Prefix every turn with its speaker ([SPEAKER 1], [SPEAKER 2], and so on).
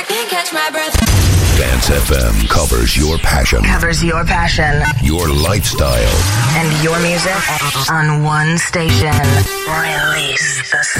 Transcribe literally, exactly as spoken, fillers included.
[SPEAKER 1] Can't catch my breath.
[SPEAKER 2] Dance F M covers your passion.
[SPEAKER 3] Covers your passion.
[SPEAKER 2] Your lifestyle.
[SPEAKER 3] And your music on one station. Release the